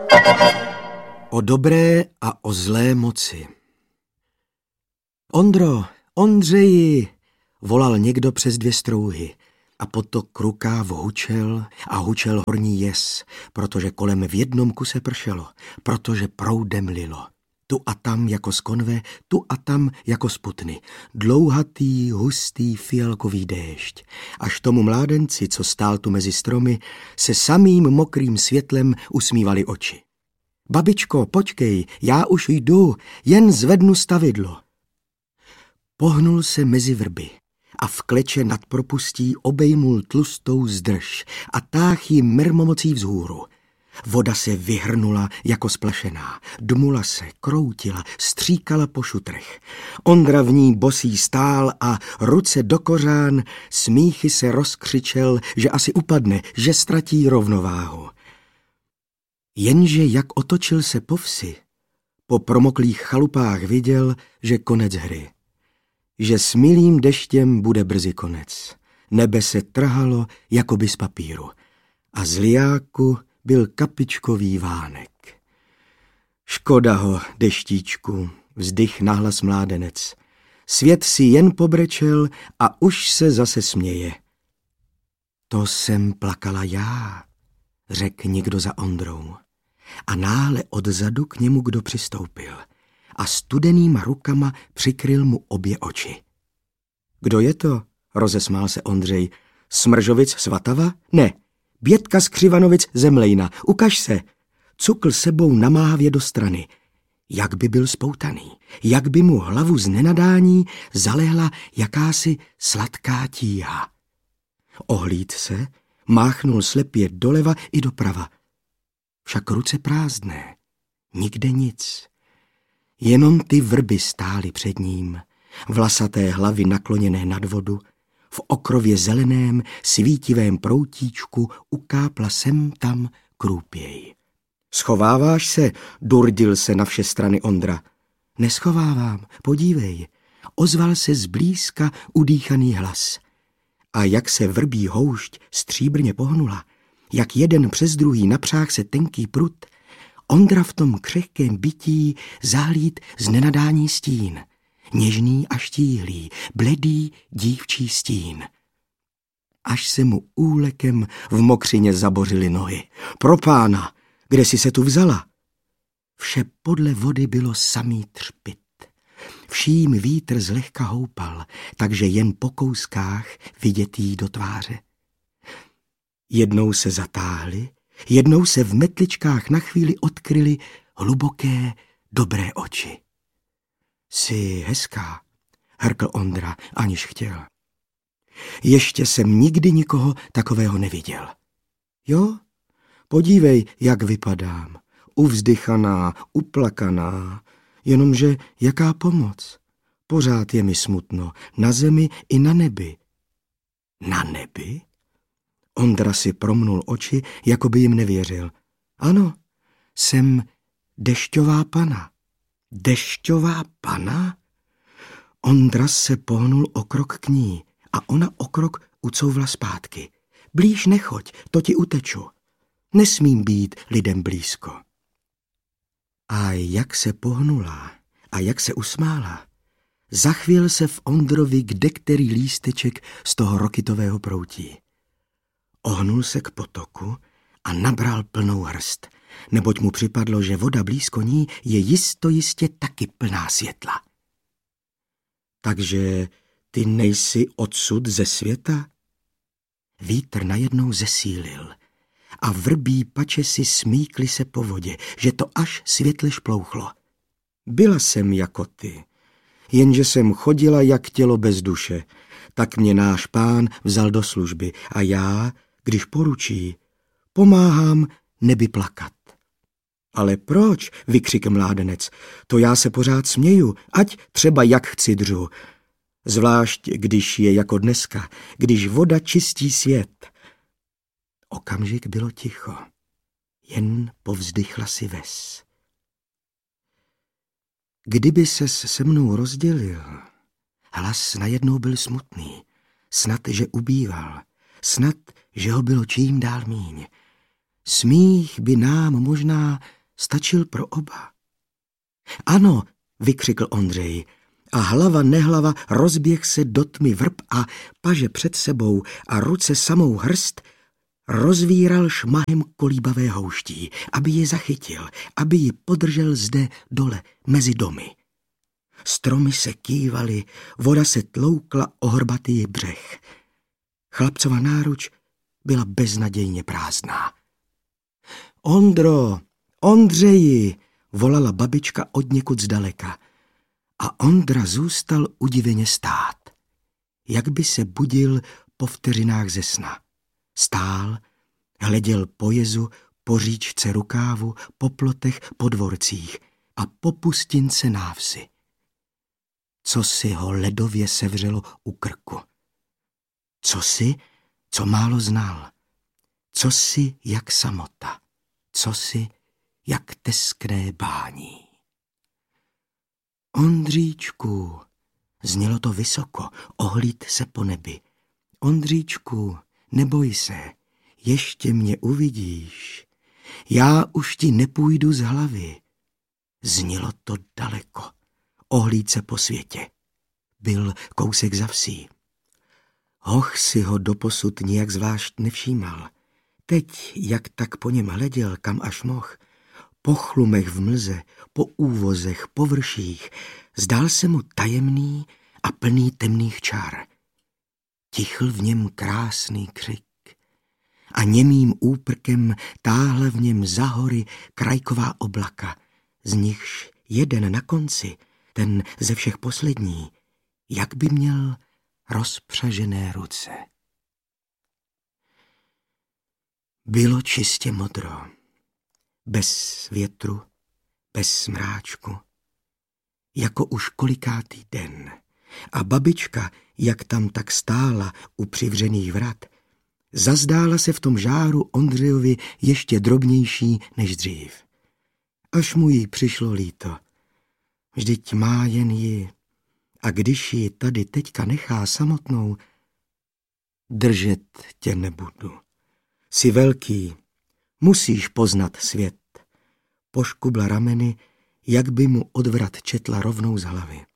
O dobré a o zlé moci. Ondřeji, volal někdo přes 2 strouhy a potok rukáv hučel a hučel horní jes, protože kolem v jednom kuse pršelo, protože proudem lilo. Tu a tam jako z konve, tu a tam jako z putny. Dlouhatý, hustý, fialkový déšť. Až tomu mládenci, co stál tu mezi stromy, se samým mokrým světlem usmívali oči. Babičko, počkej, já už jdu, jen zvednu stavidlo. Pohnul se mezi vrby a v kleče nad propustí obejmul tlustou zdrž a táh ji mrmomocí vzhůru. Voda se vyhrnula jako splašená, dmula se, kroutila, stříkala po šutrech. Ondra v ní bosý stál a ruce do kořán, smíchy se rozkřičel, že asi upadne, že ztratí rovnováhu. Jenže jak otočil se po vsi, po promoklých chalupách viděl, že konec hry. Že s milým deštěm bude brzy konec. Nebe se trhalo jakoby z papíru a z lijáku byl kapičkový vánek. Škoda ho, deštíčku, vzdych nahlas mládenec. Svět si jen pobrečel a už se zase směje. To jsem plakala já, řekl někdo za Ondrou. A náhle odzadu k němu kdo přistoupil a studenýma rukama přikryl mu obě oči. Kdo je to? Rozesmál se Ondřej. Smržovic z Vatava? Ne, Bětka z Křivanovic Zemlejna. Ukaž se. Cukl sebou namáhavě do strany. Jak by byl spoutaný, jak by mu hlavu z nenadání zalehla jakási sladká tíha. Ohlíd se, máchnul slepě doleva i doprava. Však ruce prázdné, nikde nic. Jenom ty vrby stály před ním, vlasaté hlavy nakloněné nad vodu, v okrově zeleném, svítivém proutíčku ukápla sem tam krůpěj. Schováváš se, durdil se na vše strany Ondra. Neschovávám, podívej, ozval se zblízka udýchaný hlas. A jak se vrbí houšť stříbrně pohnula, jak jeden přes druhý napřáh se tenký prut, Ondra v tom křehkém bytí zahlíd z nenadání stín, něžný a štíhlý, bledý dívčí stín. Až se mu úlekem v mokřině zabořily nohy. Pro pána, kde jsi se tu vzala? Vše podle vody bylo samý třpyt. Vším vítr zlehka houpal, takže jen po kouskách vidět jí do tváře. Jednou se zatáhly, jednou se v metličkách na chvíli odkryly hluboké, dobré oči. Jsi hezká, hrkl Ondra, aniž chtěl. Ještě jsem nikdy nikoho takového neviděl. Jo, podívej, jak vypadám. Uvzdychaná, uplakaná, jenomže jaká pomoc. Pořád je mi smutno, na zemi i na nebi. Na nebi? Ondra si promnul oči, jako by jim nevěřil. Ano, jsem dešťová pana. Dešťová pana? Ondra se pohnul o krok k ní a ona o krok ucouvla zpátky. Blíž nechoď, to ti uteču. Nesmím být lidem blízko. A jak se pohnula a jak se usmála, zachvěl se v Ondrovi kdekterý lísteček z toho rokytového proutí. Ohnul se k potoku a nabral plnou hrst, neboť mu připadlo, že voda blízko ní je jistě taky plná světla. Takže ty nejsi odsud ze světa? Vítr najednou zesílil a vrbí pačesy smíkly se po vodě, že to až světle šplouchlo. Byla jsem jako ty, jenže jsem chodila jak tělo bez duše, tak mě náš pán vzal do služby a já, když poručí, pomáhám nebi plakat. Ale proč, vykřikl mládenec, to já se pořád směju, ať třeba jak chci dřu. Zvlášť, když je jako dneska, když voda čistí svět. Okamžik bylo ticho, jen povzdychla si ves. Kdyby ses se mnou rozdělil, hlas najednou byl smutný, snad, že ubýval, snad, že ho bylo čím dál míň. Smích by nám možná stačil pro oba. Ano, vykřikl Ondřej a hlava nehlava rozběh se do tmy vrb a paže před sebou a ruce samou hrst rozvíral šmahem kolíbavé houští, aby ji zachytil, aby ji podržel zde dole mezi domy. Stromy se kývaly, voda se tloukla o hrbatý břeh. Chlapcova náruč byla beznadějně prázdná. Ondro, Ondřeji, volala babička odněkud zdaleka. A Ondra zůstal udiveně stát, jak by se budil po vteřinách ze sna. Stál, hleděl po jezu, po říčce Rukávu, po plotech, po dvorcích a po pustince návsi. Co si ho ledově sevřelo u krku. Co si, co málo znal. Co si, jak samota. Co si, jak teskné bání. Ondříčku, znělo to vysoko, ohlíd se po nebi. Ondříčku, neboj se, ještě mě uvidíš. Já už ti nepůjdu z hlavy. Znělo to daleko, ohlíd se po světě. Byl kousek za vsí. Hoch si ho doposud nijak zvlášť nevšímal. Teď, jak tak po něm hleděl, kam až mohl, po chlumech v mlze, po úvozech, po vrších, zdál se mu tajemný a plný temných čar. Tichl v něm krásný křik a němým úprkem táhla v něm za hory krajková oblaka, z nichž jeden na konci, ten ze všech poslední, jak by měl rozpřažené ruce. Bylo čistě modro, bez větru, bez smráčku, jako už kolikátý den. A babička, jak tam tak stála u přivřených vrat, zazdála se v tom žáru Ondřejovi ještě drobnější než dřív. Až mu jí přišlo líto. Vždyť má jen ji, a když ji tady teďka nechá samotnou, držet tě nebudu. Jsi velký, musíš poznat svět. Poškubla rameny, jak by mu odvrat četla rovnou z hlavy.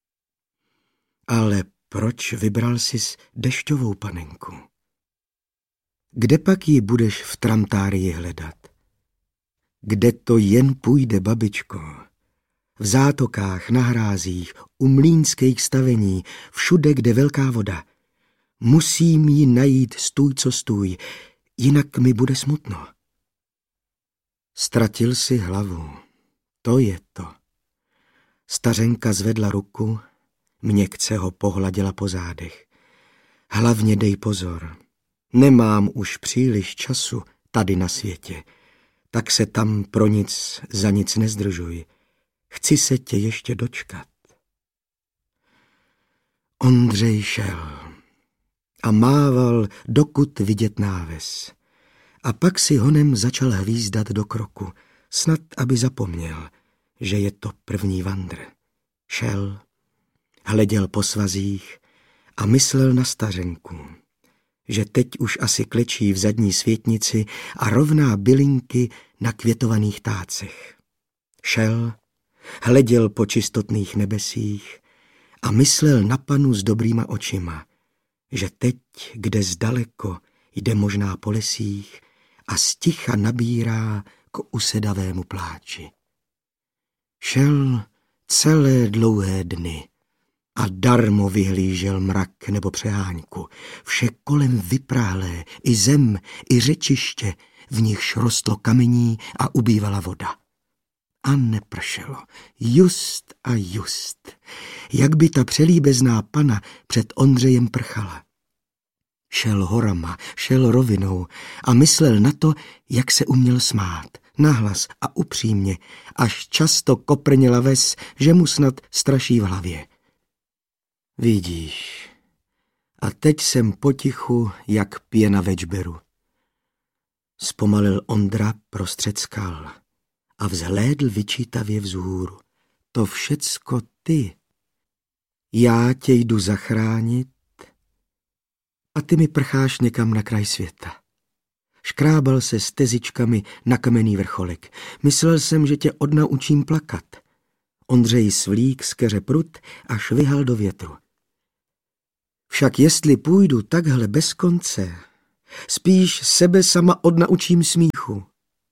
Ale proč vybral sis dešťovou panenku? Kde pak ji budeš v tramtárii hledat? Kde to jen půjde, babičko? V zátokách, na hrázích, u mlýnských stavení, všude, kde velká voda. Musím ji najít stůj co stůj, jinak mi bude smutno. Ztratil si hlavu, to je to. Stařenka zvedla ruku, měkce ho pohladila po zádech. Hlavně dej pozor, nemám už příliš času tady na světě, tak se tam pro nic za nic nezdržuj. Chci se tě ještě dočkat. Ondřej šel a mával, dokud vidět náves. A pak si honem začal hvízdat do kroku, snad aby zapomněl, že je to první vandr. Šel, hleděl po svazích a myslel na stařenku, že teď už asi klečí v zadní světnici a rovná bylinky na květovaných tácech. Šel, hleděl po čistotných nebesích a myslel na panu s dobrýma očima, že teď, kde zdaleko jde možná po lesích a sticha nabírá k usedavému pláči. Šel celé dlouhé dny a darmo vyhlížel mrak nebo přeháňku, vše kolem vypráhlé, i zem, i řečiště, v nichž rostlo kamení a ubývala voda. A nepršelo, just a just, jak by ta přelíbezná pana před Ondřejem prchala. Šel horama, šel rovinou a myslel na to, jak se uměl smát, nahlas a upřímně, až často koprněla ves, že mu snad straší v hlavě. Vidíš, a teď jsem potichu, jak pěna ve džberu. Zpomalil Ondra prostřed skal a vzhlédl vyčítavě vzhůru. To všecko ty. Já tě jdu zachránit a ty mi prcháš někam na kraj světa. Škrábal se stezičkami na kamenný vrcholek. Myslel jsem, že tě odnaučím plakat. Ondřej svlík z keře prut a švihal do větru. Však jestli půjdu takhle bez konce, spíš sebe sama odnaučím smíchu.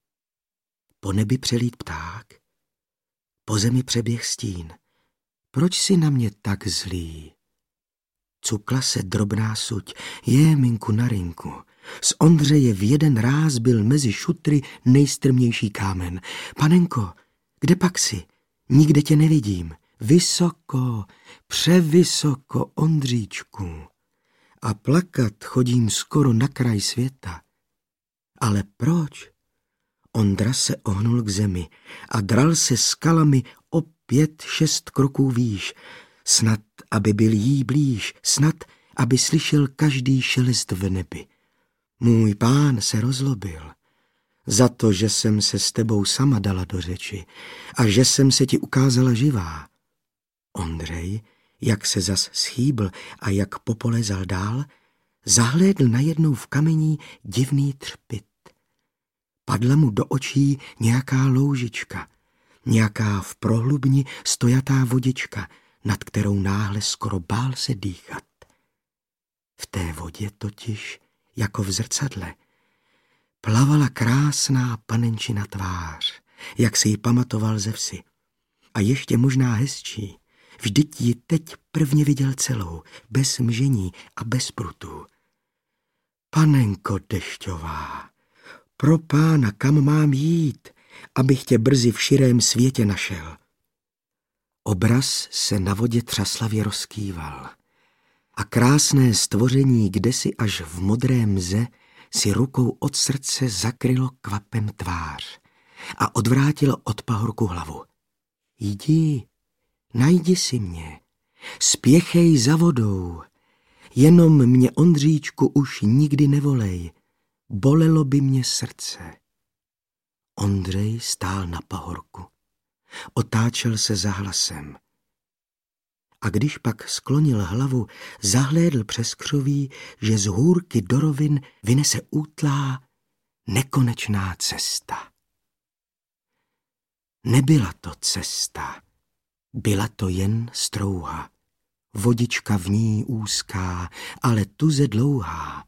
Po nebi přelít pták, po zemi přeběh stín. Proč si na mě tak zlý? Cukla se drobná suť, minku na rinku. Z Ondřeje v jeden ráz byl mezi šutry nejstrmější kámen. Panenko, kde pak si? Nikde tě nevidím. Vysoko, převysoko, Ondříčku. A plakat chodím skoro na kraj světa. Ale proč? Ondra se ohnul k zemi a dral se skalami o 5-6 kroků výš. Snad, aby byl jí blíž, snad, aby slyšel každý šelest v nebi. Můj pán se rozlobil za to, že jsem se s tebou sama dala do řeči a že jsem se ti ukázala živá. Ondřej, jak se zas schýbl a jak popolezal dál, zahlédl najednou v kamení divný třpyt. Padla mu do očí nějaká loužička, nějaká v prohlubni stojatá vodička, nad kterou náhle skoro bál se dýchat. V té vodě totiž, jako v zrcadle, plavala krásná panenčina tvář, jak si ji pamatoval ze vsi. A ještě možná hezčí, vždyť ji teď prvně viděl celou, bez mžení a bez prutů. Panenko dešťová, pro pána, kam mám jít, abych tě brzy v širém světě našel? Obraz se na vodě třaslavě rozkýval a krásné stvoření kdesi až v modré mze si rukou od srdce zakrylo kvapem tvář a odvrátilo od pahorku hlavu. Jdi, najdi si mě, spěchej za vodou, jenom mě, Ondříčku, už nikdy nevolej, bolelo by mě srdce. Ondřej stál na pahorku, otáčel se za hlasem. A když pak sklonil hlavu, zahlédl přes křoví, že z hůrky do rovin vynese útlá, nekonečná cesta. Nebyla to cesta, byla to jen strouha, vodička v ní úzká, ale tuze dlouhá.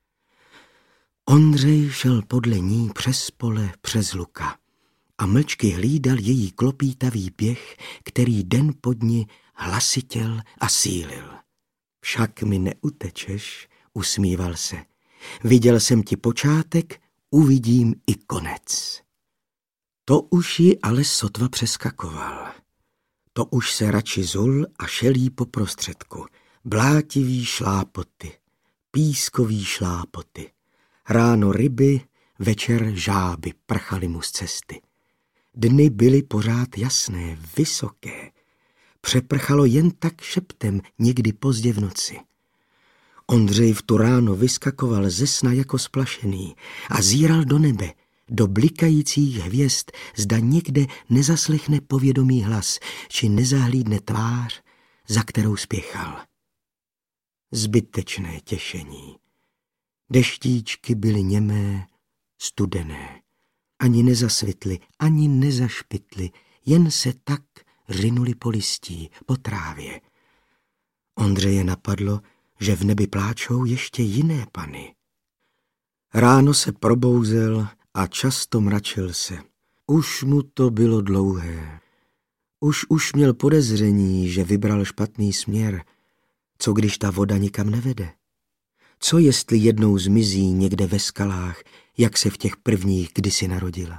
Ondřej šel podle ní přes pole, přes luka a mlčky hlídal její klopítavý běh, který den po dni hlasitěl a sílil. Však mi neutečeš, usmíval se. Viděl jsem ti počátek, uvidím i konec. To už ji ale sotva přeskakoval. To už se radši zul a šel jí po prostředku. Blátivý šlápoty, pískový šlápoty. Ráno ryby, večer žáby prchaly mu z cesty. Dny byly pořád jasné, vysoké. Přeprchalo jen tak šeptem někdy pozdě v noci. Ondřej v tu ráno vyskakoval ze sna jako splašený a zíral do nebe, do blikajících hvězd, zda někde nezaslechne povědomý hlas, či nezahlídne tvář, za kterou spěchal. Zbytečné těšení. Deštíčky byly němé, studené. Ani nezasvitly, ani nezašpitly, jen se tak řinuli po listí, po trávě. Ondřeje napadlo, že v nebi pláčou ještě jiné pany. Ráno se probouzel a často mračil se. Už mu to bylo dlouhé. Už měl podezření, že vybral špatný směr. Co když ta voda nikam nevede? Co jestli jednou zmizí někde ve skalách, jak se v těch prvních kdysi narodila?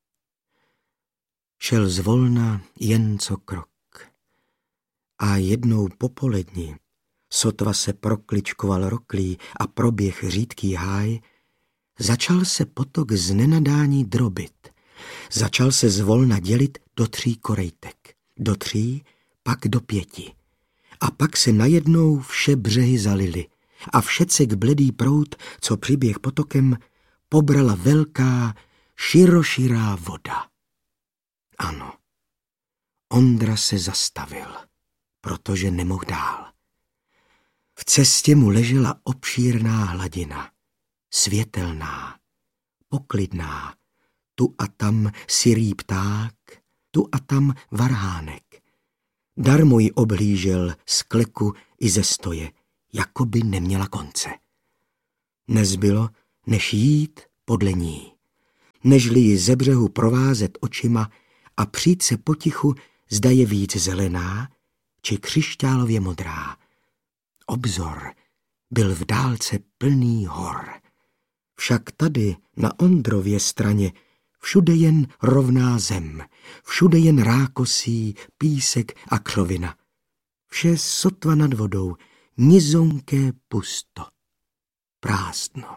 Šel zvolna jen co krok. A jednou popoledni, sotva se prokličkoval roklí a proběh řídký háj, začal se potok z nenadání drobit. Začal se zvolna dělit do 3 korejtek. Do 3, pak do 5. A pak se najednou vše břehy zalily a všecek bledý proud, co přiběh potokem, pobrala velká, široširá voda. Ano, Ondra se zastavil, protože nemohl dál. V cestě mu ležela obšírná hladina, světelná, poklidná. Tu a tam sirý pták, tu a tam varhánek. Darmo ji obhlížel z kleku i ze stoje, jako by neměla konce. Nezbylo, než jít podle ní, nežli ji ze břehu provázet očima a přijít se potichu, zda je víc zelená či křišťálově modrá. Obzor byl v dálce plný hor. Však tady na Ondrově straně všude jen rovná zem, všude jen rákosí, písek a křovina. Vše sotva nad vodou, nizonké pusto, prázdno.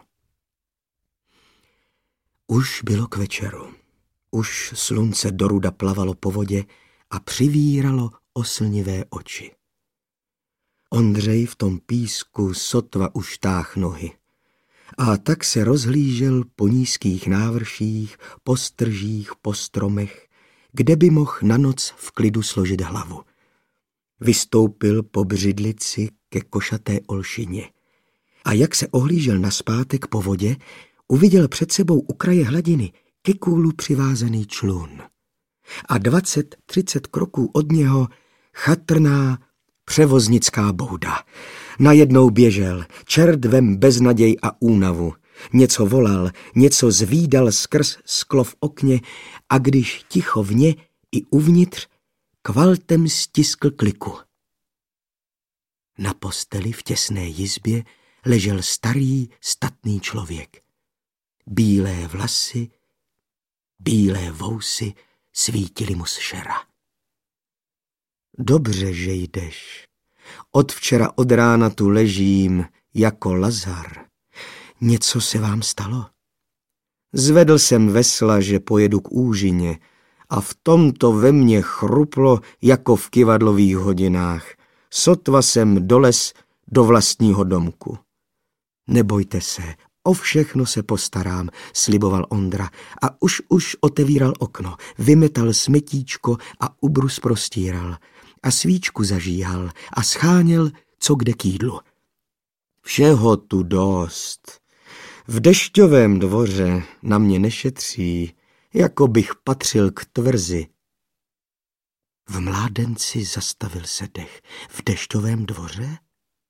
Už bylo k večeru. Už slunce doruda plavalo po vodě a přivíralo oslnivé oči. Ondřej v tom písku sotva už táh nohy. A tak se rozhlížel po nízkých návrších, po stržích, po stromech, kde by mohl na noc v klidu složit hlavu. Vystoupil po břidlici ke košaté olšině. A jak se ohlížel nazpátek po vodě, uviděl před sebou u kraje hladiny ke kůlu přivázaný člun. A 20-30 kroků od něho chatrná převoznická bouda. Najednou běžel, čerdvem beznaděj a únavu. Něco volal, něco zvídal skrz sklo v okně a když ticho vně i uvnitř, kvaltem stiskl kliku. Na posteli v těsné jizbě ležel starý, statný člověk. Bílé vlasy, bílé vousy svítily mu z šera. Dobře, že jdeš. Od včera od rána tu ležím jako Lazar. Něco se vám stalo? Zvedl jsem vesla, že pojedu k úžině a v tomto ve mně chruplo jako v kyvadlových hodinách. Sotva jsem dolez do vlastního domku. Nebojte se, o všechno se postarám, sliboval Ondra a už otevíral okno, vymetal smetíčko a ubrus prostíral a svíčku zažíhal a scháněl co kde k jídlu. Všeho tu dost. V Dešťovém dvoře na mě nešetří, jako bych patřil k tvrzi. V mládenci zastavil se dech. V Dešťovém dvoře?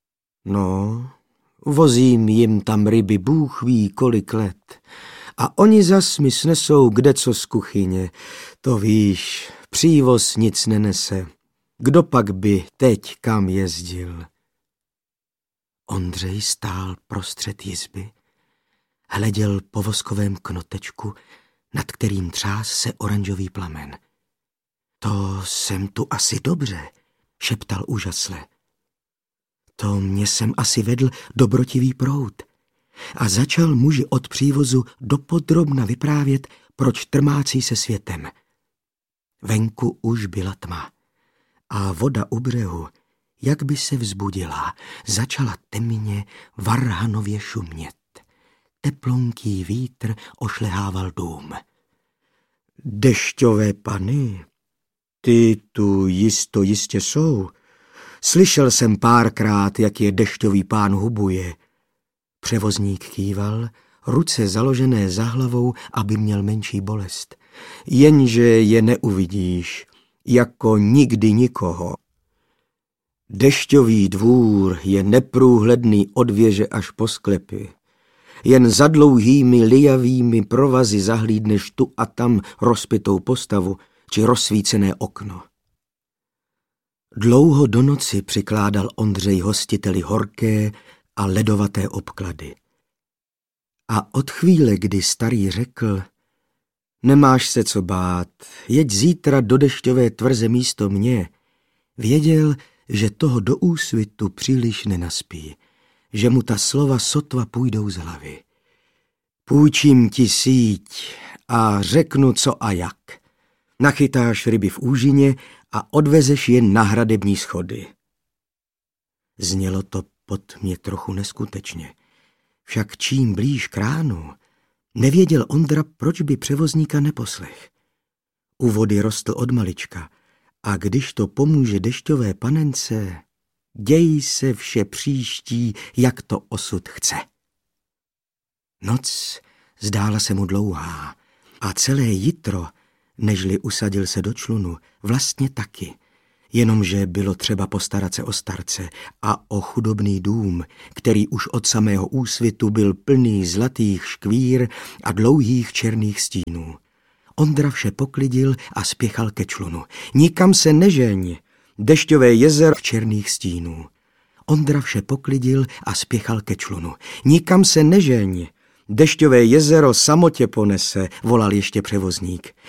No, vozím jim tam ryby bůh ví kolik let. A oni zas mi snesou kdeco z kuchyně. To víš, přívoz nic nenese. Kdo pak by teď kam jezdil? Ondřej stál prostřed jizby, hleděl po voskovém knotečku, nad kterým třás se oranžový plamen. To jsem tu asi dobře, šeptal úžasle. To mě sem asi vedl dobrotivý proud. A začal muži od přívozu dopodrobna vyprávět, proč trmácí se světem. Venku už byla tma a voda u břehu, jak by se vzbudila, začala temně varhanově šumět. Teplonký vítr ošlehával dům. Dešťové pany, ty tu jistě jsou. Slyšel jsem párkrát, jak je dešťový pán hubuje. Převozník kýval, ruce založené za hlavou, aby měl menší bolest. Jenže je neuvidíš, jako nikdy nikoho. Dešťový dvůr je neprůhledný od věže až po sklepy. Jen za dlouhými lijavými provazy zahlídneš tu a tam rozpitou postavu či rozsvícené okno. Dlouho do noci přikládal Ondřej hostiteli horké a ledovaté obklady. A od chvíle, kdy starý řekl, nemáš se co bát, jeď zítra do Dešťové tvrze místo mě, věděl, že toho do úsvitu příliš nenaspí, že mu ta slova sotva půjdou z hlavy. Půjčím ti síť a řeknu co a jak. Nachytáš ryby v úžině a odvezeš je na hradební schody. Znělo to pod mě trochu neskutečně. Však čím blíž k ránu, nevěděl Ondra, proč by převozníka neposlech. U vody rostl od malička a když to pomůže dešťové panence, děj se vše příští, jak to osud chce. Noc Zdála se mu dlouhá a celé jitro, nežli usadil se do člunu, vlastně taky. Jenomže bylo třeba postarat se o starce a o chudobný dům, který už od samého úsvitu byl plný zlatých škvír a dlouhých černých stínů. Ondra vše poklidil a spěchal ke člunu. Nikam se nežeň, dešťové jezero černých stínů. Ondra vše poklidil a spěchal ke člunu. Nikam se nežeň, dešťové jezero samotě ponese, volal ještě převozník.